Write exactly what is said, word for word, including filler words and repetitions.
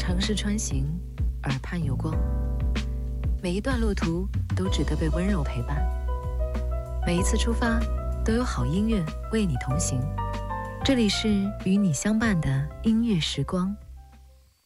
城市穿行，耳畔有光，每一段路途都值得被温柔陪伴，每一次出发都有好音乐为你同行。这里是与你相伴的音乐时光。